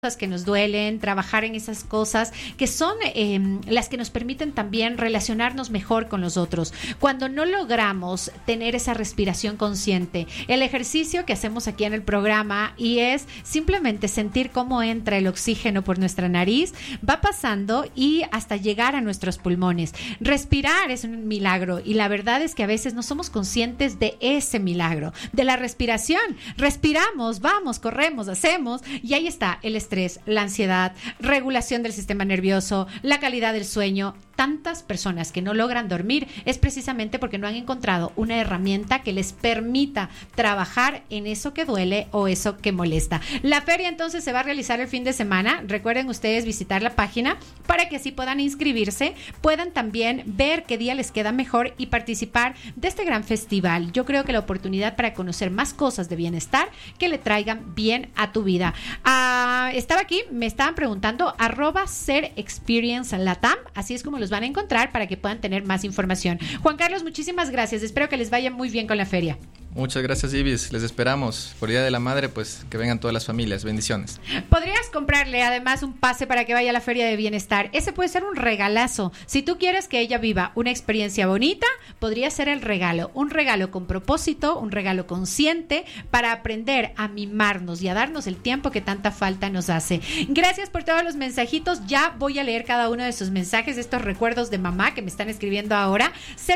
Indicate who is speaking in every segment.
Speaker 1: que nos duelen, trabajar en esas cosas que son las que nos permiten también relacionarnos mejor con los otros. Cuando no logramos tener esa respiración consciente, el ejercicio que hacemos aquí en el programa y es simplemente sentir cómo entra el oxígeno por nuestra nariz, va pasando y hasta llegar a nuestros pulmones. Respirar es un milagro y la verdad es que a veces no somos conscientes de ese milagro, de la respiración. Respiramos, vamos, corremos, hacemos y ahí está el estrés, la ansiedad, regulación del sistema nervioso, la calidad del sueño. Tantas personas que no logran dormir es precisamente porque no han encontrado una herramienta que les permita trabajar en eso que duele o eso que molesta. La feria entonces se va a realizar el fin de semana. Recuerden ustedes visitar la página para que así puedan inscribirse, puedan también ver qué día les queda mejor y participar de este gran festival. Yo creo que la oportunidad para conocer más cosas de bienestar que le traigan bien a tu vida. Estaba aquí, me estaban preguntando @SerExperienceLatam, así es como los van a encontrar para que puedan tener más información. Juan Carlos, muchísimas gracias. Espero que les vaya muy bien con la feria.
Speaker 2: Muchas gracias, Ibis. Les esperamos. Por Día de la Madre, pues que vengan todas las familias. Bendiciones.
Speaker 1: Podrías comprarle además un pase para que vaya a la Feria de Bienestar. Ese puede ser un regalazo. Si tú quieres que ella viva una experiencia bonita, podría ser el regalo. Un regalo con propósito, un regalo consciente para aprender a mimarnos y a darnos el tiempo que tanta falta nos hace. Gracias por todos los mensajitos. Ya voy a leer cada uno de sus mensajes, estos recuerdos de mamá que me están escribiendo ahora.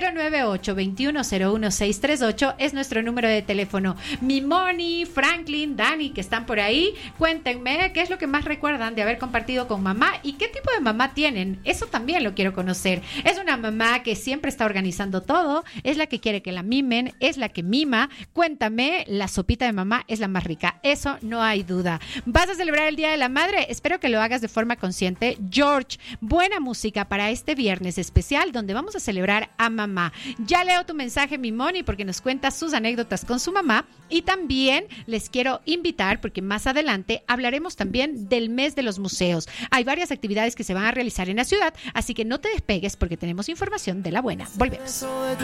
Speaker 1: 098-2101-638 es nuestro número de teléfono. Mi Moni, Franklin, Dani, que están por ahí, cuéntenme qué es lo que más recuerdan de haber compartido con mamá y qué tipo de mamá tienen. Eso también lo quiero conocer. Es una mamá que siempre está organizando todo, es la que quiere que la mimen, es la que mima. Cuéntame, la sopita de mamá es la más rica. Eso no hay duda. ¿Vas a celebrar el Día de la Madre? Espero que lo hagas de forma consciente. George, buena música para este viernes especial donde vamos a celebrar a mamá. Ya leo tu mensaje, mi Moni, porque nos cuenta sus anécdotas con su mamá y también les quiero invitar porque más adelante hablaremos también del mes de los museos. Hay varias actividades que se van a realizar en la ciudad, así que no te despegues porque tenemos información de la buena. Volvemos.